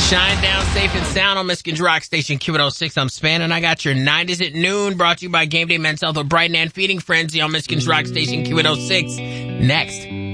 Shine down safe and sound on Michigan's Rock Station Q106. I'm Span, and I got your 9 at noon brought to you by Game Day Men's Health with Brighton and Feeding Frenzy on Michigan's Rock Station Q106. Next.